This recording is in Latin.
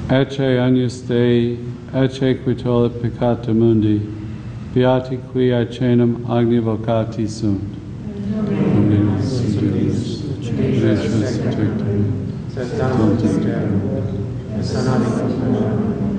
ecce agnus Dei, ecce qui tollit peccata mundi, beati qui aecenum agni vocati sunt. Dominus Deus, Deus et tectum, et